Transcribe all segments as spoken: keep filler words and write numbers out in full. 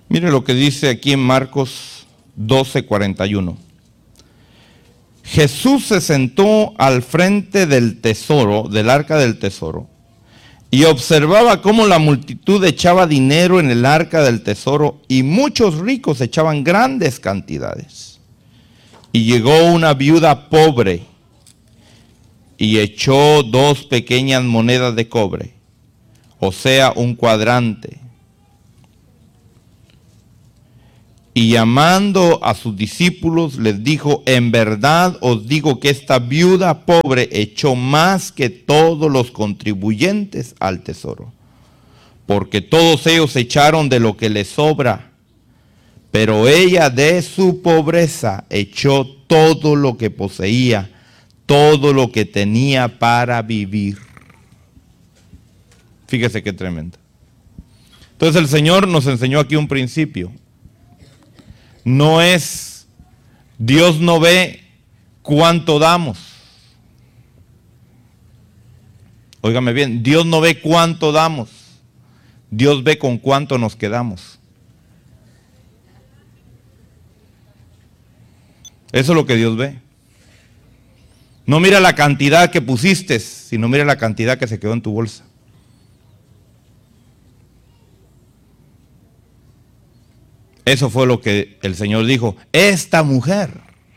Mire lo que dice aquí en Marcos doce, cuarenta y uno. Jesús se sentó al frente del tesoro, del arca del tesoro, y observaba cómo la multitud echaba dinero en el arca del tesoro, y muchos ricos echaban grandes cantidades. Y llegó una viuda pobre, y echó dos pequeñas monedas de cobre, o sea, un cuadrante. Y llamando a sus discípulos les dijo: en verdad os digo que esta viuda pobre echó más que todos los contribuyentes al tesoro, porque todos ellos echaron de lo que les sobra, pero ella de su pobreza echó todo lo que poseía, todo lo que tenía para vivir. Fíjese qué tremendo. Entonces el Señor nos enseñó aquí un principio. No es, Dios no ve cuánto damos. Óigame bien, Dios no ve cuánto damos. Dios ve con cuánto nos quedamos. Eso es lo que Dios ve. No mira la cantidad que pusiste, sino mira la cantidad que se quedó en tu bolsa. Eso fue lo que el Señor dijo: esta mujer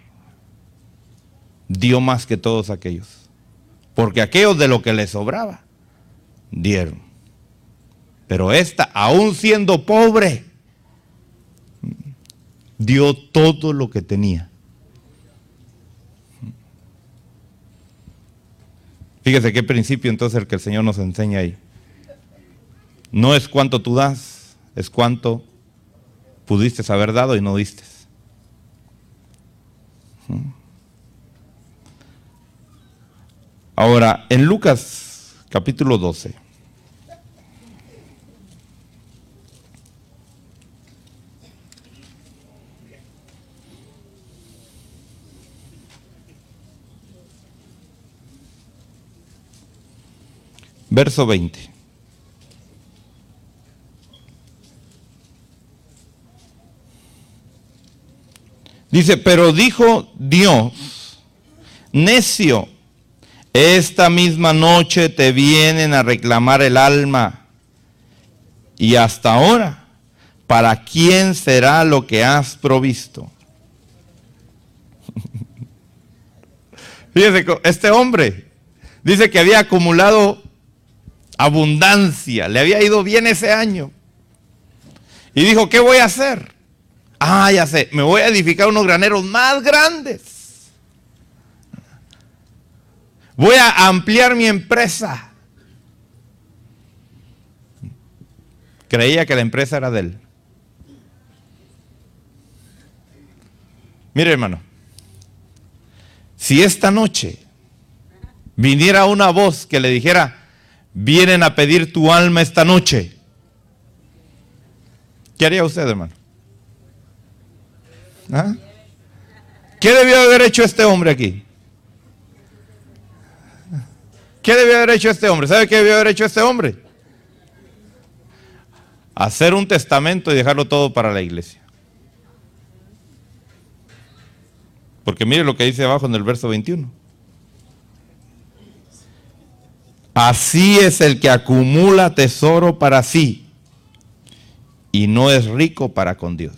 dio más que todos aquellos, porque aquellos de lo que les sobraba dieron, pero esta, aún siendo pobre, dio todo lo que tenía. Fíjese qué principio entonces el que el Señor nos enseña ahí. No es cuánto tú das, es cuánto pudiste haber dado y no diste. Ahora, en Lucas capítulo doce. Verso veinte. Dice: pero dijo Dios: necio, esta misma noche te vienen a reclamar el alma, y hasta ahora, ¿para quién será lo que has provisto? Fíjese, este hombre dice que había acumulado abundancia, le había ido bien ese año, y dijo: ¿qué voy a hacer? Ah, ya sé, me voy a edificar unos graneros más grandes. Voy a ampliar mi empresa. Creía que la empresa era de él. Mire, hermano, si esta noche viniera una voz que le dijera: vienen a pedir tu alma esta noche, ¿qué haría usted, hermano? ¿Ah? ¿Qué debió haber hecho este hombre aquí? ¿Qué debió haber hecho este hombre? ¿Sabe qué debió haber hecho este hombre? Hacer un testamento y dejarlo todo para la iglesia. Porque mire lo que dice abajo en el verso veintiuno. Así es el que acumula tesoro para sí y no es rico para con Dios.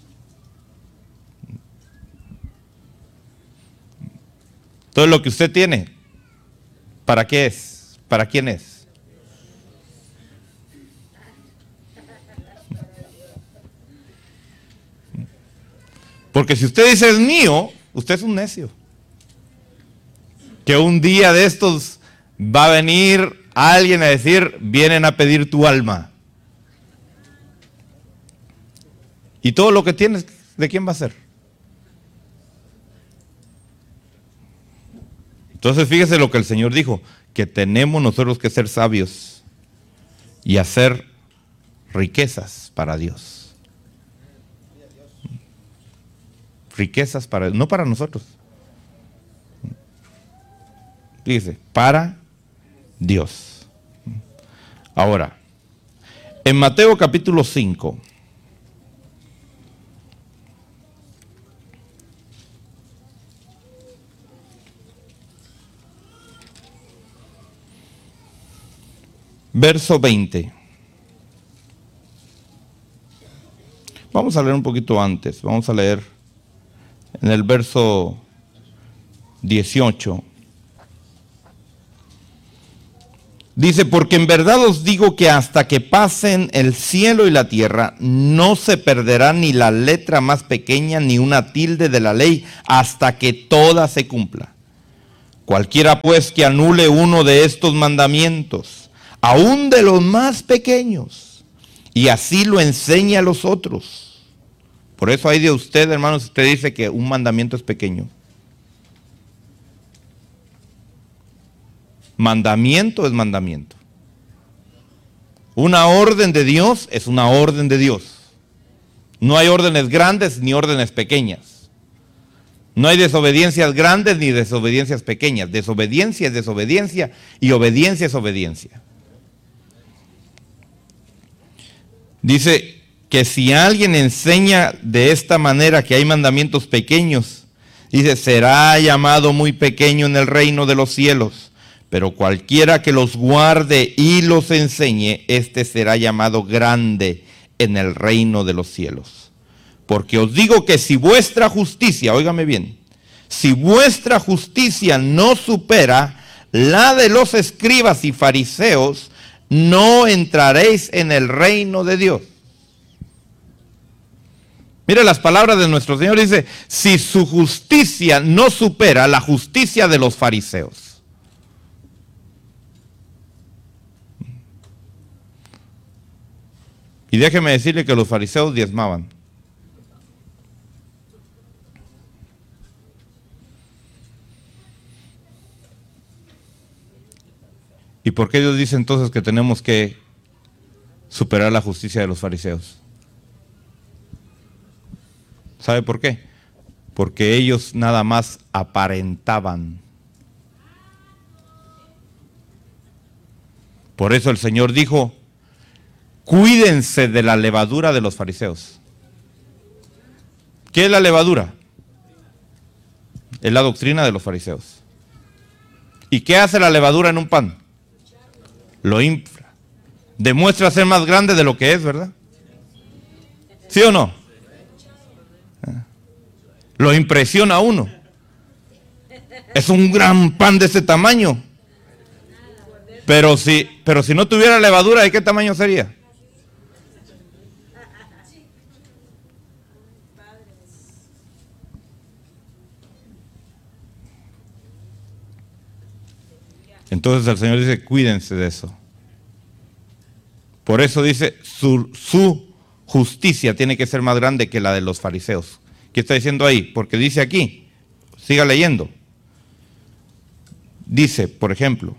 Todo lo que usted tiene, ¿para qué es? ¿Para quién es? Porque si usted dice es mío, usted es un necio. Que un día de estos va a venir alguien a decir: vienen a pedir tu alma. Y todo lo que tienes, ¿de quién va a ser? Entonces fíjese lo que el Señor dijo: que tenemos nosotros que ser sabios y hacer riquezas para Dios. Riquezas para Dios, no para nosotros. Fíjese, para Dios. Ahora, en Mateo capítulo cinco, verso veinte. Vamos a leer un poquito antes. Vamos a leer en el verso dieciocho. Dice, porque en verdad os digo que hasta que pasen el cielo y la tierra, no se perderá ni la letra más pequeña ni una tilde de la ley, hasta que toda se cumpla. Cualquiera pues que anule uno de estos mandamientos, aun de los más pequeños, y así lo enseña a los otros. Por eso hay de usted, hermanos, usted dice que un mandamiento es pequeño. Mandamiento es mandamiento. Una orden de Dios es una orden de Dios. No hay órdenes grandes ni órdenes pequeñas. No hay desobediencias grandes ni desobediencias pequeñas. Desobediencia es desobediencia y obediencia es obediencia. Dice que si alguien enseña de esta manera que hay mandamientos pequeños, dice, será llamado muy pequeño en el reino de los cielos. Pero cualquiera que los guarde y los enseñe, este será llamado grande en el reino de los cielos. Porque os digo que si vuestra justicia, óigame bien, si vuestra justicia no supera la de los escribas y fariseos, no entraréis en el reino de Dios. Mire las palabras de nuestro Señor, dice, si su justicia no supera la justicia de los fariseos. Y déjeme decirle que los fariseos diezmaban. ¿Y por qué Dios dice entonces que tenemos que superar la justicia de los fariseos? ¿Sabe por qué? Porque ellos nada más aparentaban. Por eso el Señor dijo, cuídense de la levadura de los fariseos. ¿Qué es la levadura? Es la doctrina de los fariseos. ¿Y qué hace la levadura en un pan? Lo infla. Demuestra ser más grande de lo que es, ¿verdad? ¿Sí o no? Lo impresiona a uno. Es un gran pan de ese tamaño. Pero si, pero si no tuviera levadura, ¿de qué tamaño sería? Entonces el Señor dice, cuídense de eso. Por eso dice, su, su justicia tiene que ser más grande que la de los fariseos. ¿Qué está diciendo ahí? Porque dice aquí, siga leyendo. Dice, por ejemplo,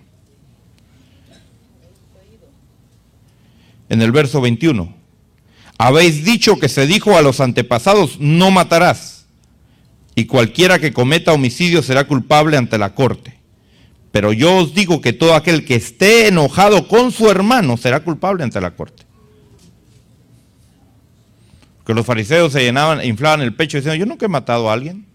en el verso veintiuno, habéis dicho que se dijo a los antepasados, no matarás, y cualquiera que cometa homicidio será culpable ante la corte. Pero yo os digo que todo aquel que esté enojado con su hermano será culpable ante la corte. Que los fariseos se llenaban, inflaban el pecho diciendo, yo nunca he matado a alguien.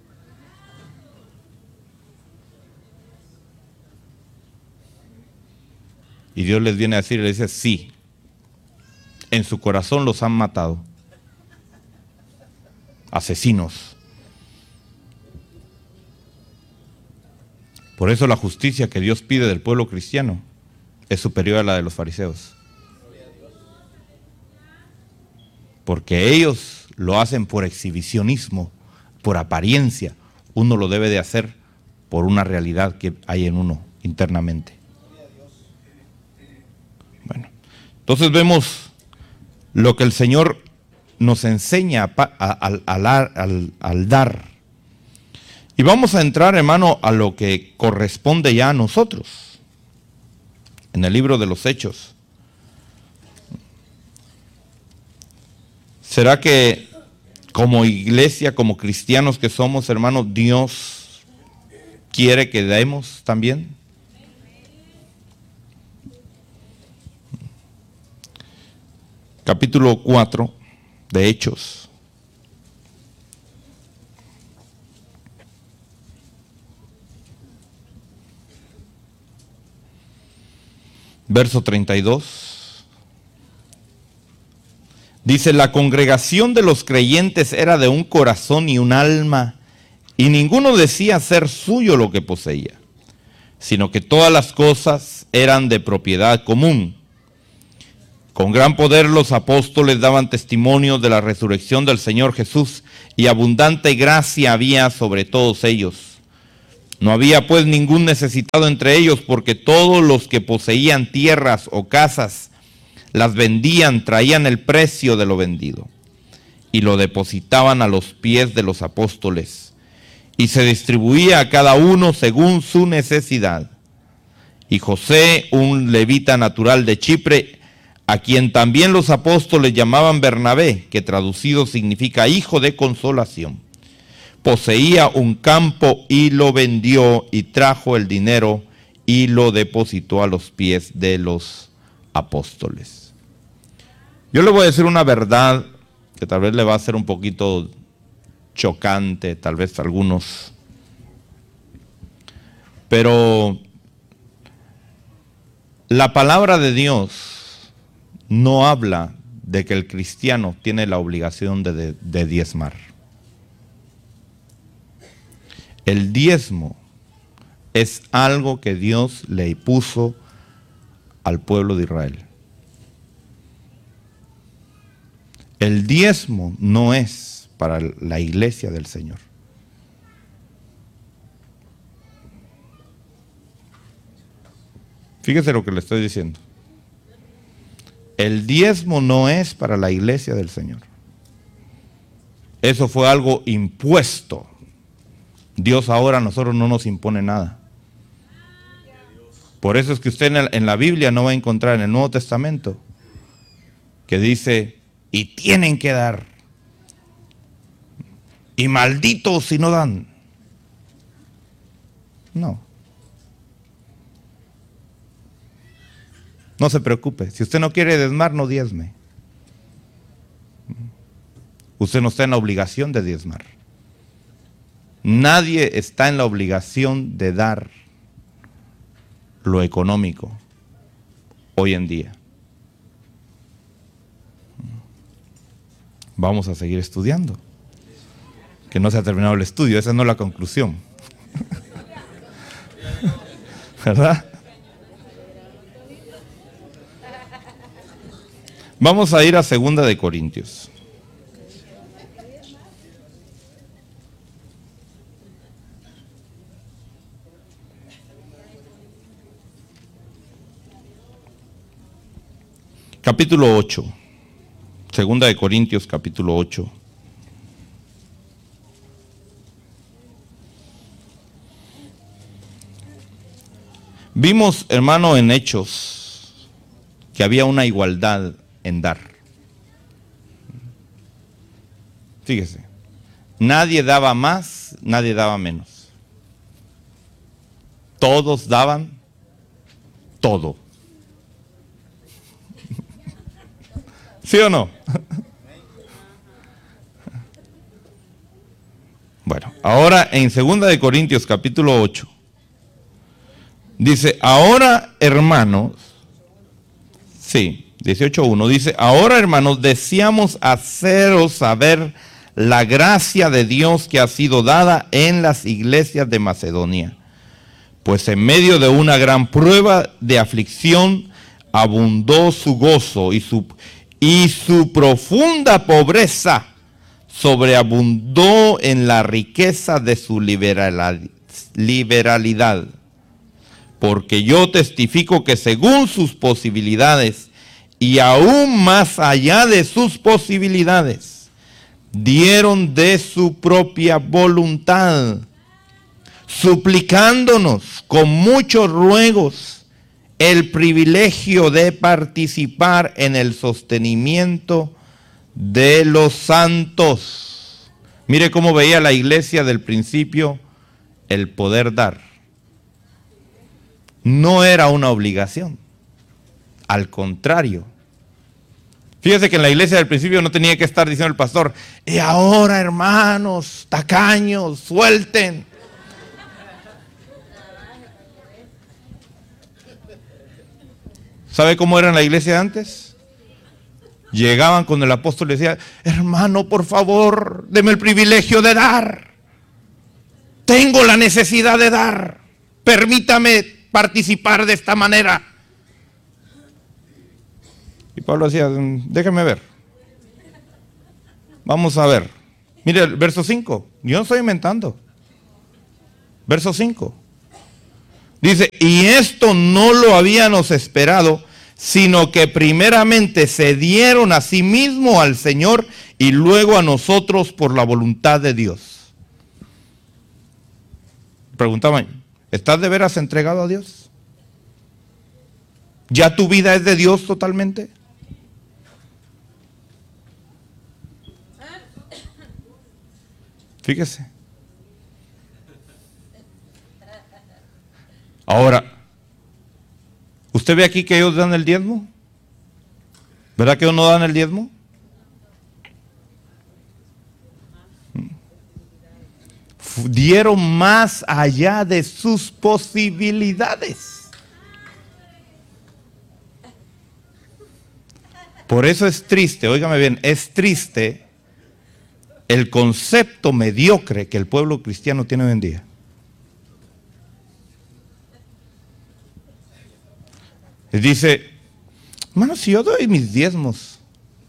Y Dios les viene a decir, les dice, sí, en su corazón los han matado. Asesinos. Por eso la justicia que Dios pide del pueblo cristiano es superior a la de los fariseos. Porque ellos lo hacen por exhibicionismo, por apariencia. Uno lo debe de hacer por una realidad que hay en uno internamente. Bueno, entonces vemos lo que el Señor nos enseña al, al, al, al dar. Y vamos a entrar, hermano, a lo que corresponde ya a nosotros. En el libro de los Hechos. ¿Será que como iglesia, como cristianos que somos, hermano, Dios quiere que demos también? Capítulo cuatro de Hechos. Verso treinta y dos. Dice, la congregación de los creyentes era de un corazón y un alma, y ninguno decía ser suyo lo que poseía, sino que todas las cosas eran de propiedad común. Con gran poder los apóstoles daban testimonio de la resurrección del Señor Jesús, y abundante gracia había sobre todos ellos. No había pues ningún necesitado entre ellos, porque todos los que poseían tierras o casas las vendían, traían el precio de lo vendido y lo depositaban a los pies de los apóstoles, y se distribuía a cada uno según su necesidad. Y José, un levita natural de Chipre, a quien también los apóstoles llamaban Bernabé, que traducido significa hijo de consolación, poseía un campo y lo vendió, y trajo el dinero y lo depositó a los pies de los apóstoles. Yo le voy a decir una verdad que tal vez le va a ser un poquito chocante, tal vez a algunos, pero la palabra de Dios no habla de que el cristiano tiene la obligación de, de, de diezmar. El diezmo es algo que Dios le puso al pueblo de Israel. El diezmo no es para la iglesia del Señor. Fíjese lo que le estoy diciendo. El diezmo no es para la iglesia del Señor. Eso fue algo impuesto. Dios ahora a nosotros no nos impone nada. Por eso es que usted en la, en la Biblia no va a encontrar en el Nuevo Testamento que dice, y tienen que dar, y malditos si no dan. No. No se preocupe. Si usted no quiere diezmar, no diezme. Usted no está en la obligación de diezmar. Nadie está en la obligación de dar lo económico hoy en día. Vamos a seguir estudiando. Que no se ha terminado el estudio, esa no es la conclusión. ¿Verdad? Vamos a ir a Segunda de Corintios. Capítulo ocho. Segunda de Corintios, capítulo ocho. Vimos, hermano, en Hechos que había una igualdad en dar. Fíjese, nadie daba más, nadie daba menos. Todos daban todo. ¿Sí o no? Bueno, ahora en Segunda de Corintios capítulo ocho dice, ahora hermanos, sí, dieciocho uno dice, ahora hermanos, deseamos haceros saber la gracia de Dios que ha sido dada en las iglesias de Macedonia, pues en medio de una gran prueba de aflicción abundó su gozo y su Y su profunda pobreza sobreabundó en la riqueza de su liberalidad. Porque yo testifico que según sus posibilidades y aún más allá de sus posibilidades, dieron de su propia voluntad, suplicándonos con muchos ruegos el privilegio de participar en el sostenimiento de los santos. Mire cómo veía la iglesia del principio el poder dar. No era una obligación, al contrario. Fíjese que en la iglesia del principio no tenía que estar diciendo el pastor, y ahora hermanos, tacaños, suelten. ¿Sabe cómo era en la iglesia antes? Llegaban con el apóstol y le decían: hermano, por favor, deme el privilegio de dar. Tengo la necesidad de dar. Permítame participar de esta manera. Y Pablo decía: déjeme ver. Vamos a ver. Mire el verso cinco. Yo no estoy inventando. Verso cinco. Dice: y esto no lo habíamos esperado, sino que primeramente se dieron a sí mismos al Señor y luego a nosotros por la voluntad de Dios. Preguntaban: ¿estás de veras entregado a Dios? ¿Ya tu vida es de Dios totalmente? Fíjese. Ahora, ¿usted ve aquí que ellos dan el diezmo? ¿Verdad que ellos no dan el diezmo? Dieron más allá de sus posibilidades. Por eso es triste, óigame bien, es triste el concepto mediocre que el pueblo cristiano tiene hoy en día. Dice: hermano, si yo doy mis diezmos,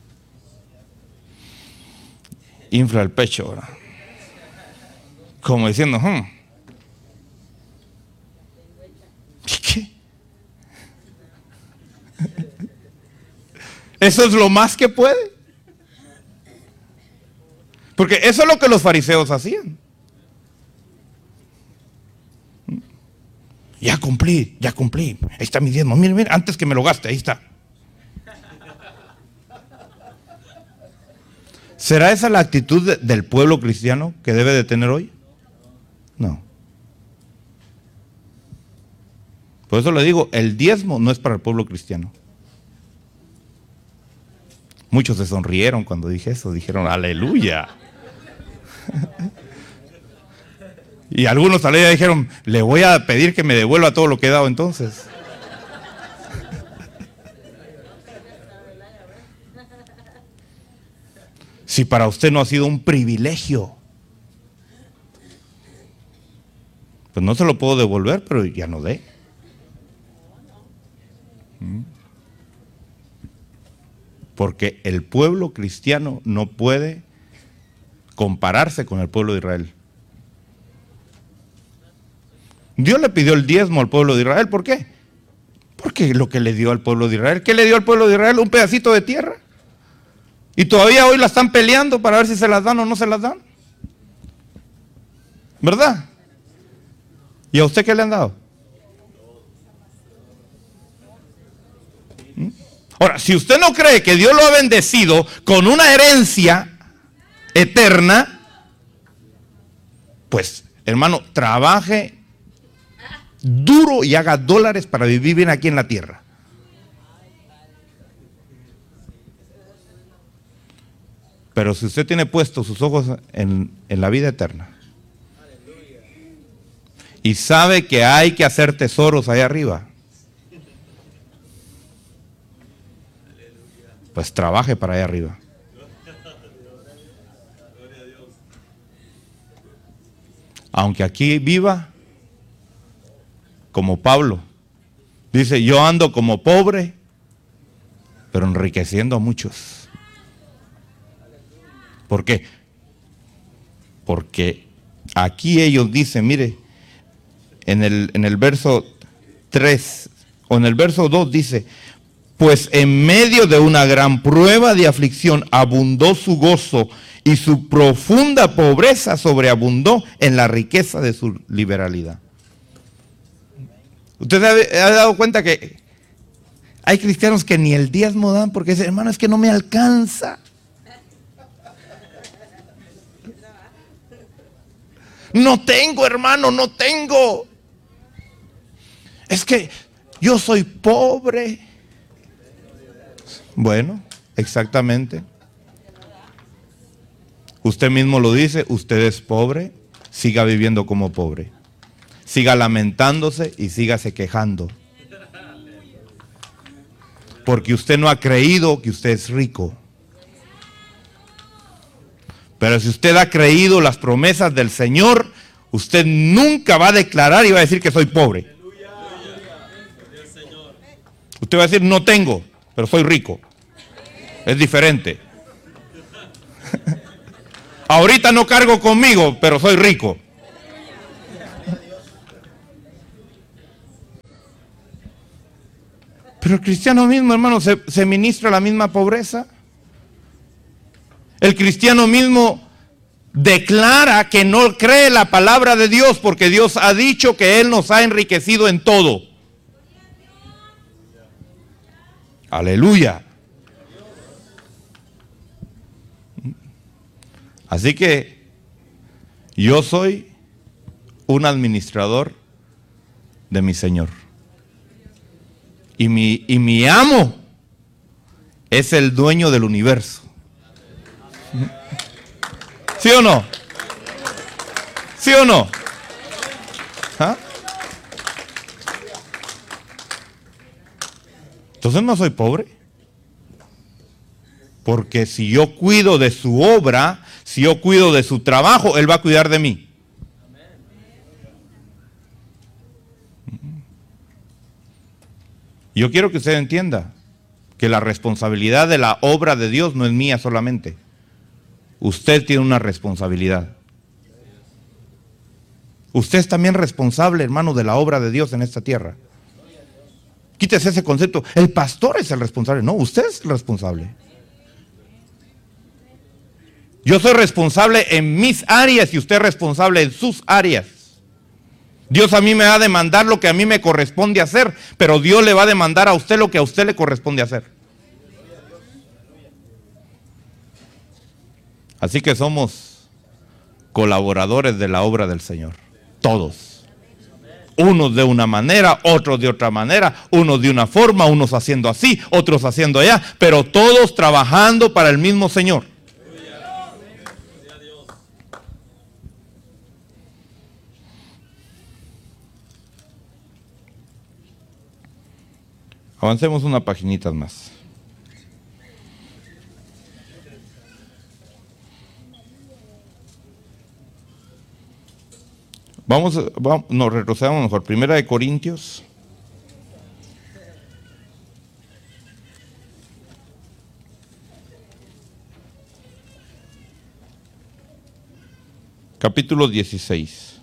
infla el pecho, ¿verdad? Como diciendo: hmm, ¿qué? Eso es lo más que puede. Porque eso es lo que los fariseos hacían. Ya cumplí, ya cumplí. Ahí está mi diezmo. Mire, mire, antes que me lo gaste, ahí está. ¿Será esa la actitud de, del pueblo cristiano que debe de tener hoy? No. Por eso le digo, el diezmo no es para el pueblo cristiano. Muchos se sonrieron cuando dije eso, dijeron: aleluya. Y algunos tal vez dijeron: le voy a pedir que me devuelva todo lo que he dado entonces. Si para usted no ha sido un privilegio, pues no se lo puedo devolver, pero ya no dé. Porque el pueblo cristiano no puede compararse con el pueblo de Israel. Dios le pidió el diezmo al pueblo de Israel. ¿Por qué? Porque lo que le dio al pueblo de Israel. ¿Qué le dio al pueblo de Israel? Un pedacito de tierra. Y todavía hoy la están peleando para ver si se las dan o no se las dan. ¿Verdad? ¿Y a usted qué le han dado? ¿Mm? Ahora, si usted no cree que Dios lo ha bendecido con una herencia eterna, pues, hermano, trabaje duro y haga dólares para vivir bien aquí en la tierra. Pero si usted tiene puestos sus ojos en, en la vida eterna y sabe que hay que hacer tesoros ahí arriba, pues trabaje para allá arriba. Aunque aquí viva como Pablo. Dice: yo ando como pobre, pero enriqueciendo a muchos. ¿Por qué? Porque aquí ellos dicen, mire, en el, en el verso tres, o en el verso dos dice: pues en medio de una gran prueba de aflicción abundó su gozo, y su profunda pobreza sobreabundó en la riqueza de su liberalidad. ¿Usted ha, ha dado cuenta que hay cristianos que ni el diezmo dan porque dicen: hermano, es que no me alcanza? No tengo, hermano, no tengo. Es que yo soy pobre. Bueno, exactamente. Usted mismo lo dice, usted es pobre, siga viviendo como pobre. Siga lamentándose y sígase quejando. Porque usted no ha creído que usted es rico. Pero si usted ha creído las promesas del Señor, usted nunca va a declarar y va a decir que soy pobre. Usted va a decir, no tengo, pero soy rico. Es diferente. Ahorita no cargo conmigo, pero soy rico. Pero el cristiano mismo, hermano, se, se ministra la misma pobreza. El cristiano mismo declara que no cree la palabra de Dios porque Dios ha dicho que Él nos ha enriquecido en todo. Aleluya. Así que yo soy un administrador de mi Señor. Y mi, y mi amo es el dueño del universo. ¿Sí o no? ¿Sí o no? ¿Ah? Entonces no soy pobre. Porque si yo cuido de su obra, si yo cuido de su trabajo, Él va a cuidar de mí. Yo quiero que usted entienda que la responsabilidad de la obra de Dios no es mía solamente. Usted tiene una responsabilidad. Usted es también responsable, hermano, de la obra de Dios en esta tierra. Quítese ese concepto. El pastor es el responsable. No, usted es el responsable. Yo soy responsable en mis áreas y usted es responsable en sus áreas. Dios a mí me va a demandar lo que a mí me corresponde hacer, pero Dios le va a demandar a usted lo que a usted le corresponde hacer. Así que somos colaboradores de la obra del Señor. Todos. Unos de una manera, otros de otra manera, unos de una forma, unos haciendo así, otros haciendo allá, pero todos trabajando para el mismo Señor. Avancemos una paginita más. Vamos, vamos, nos retrocedamos mejor. Primera de Corintios. Capítulo dieciséis.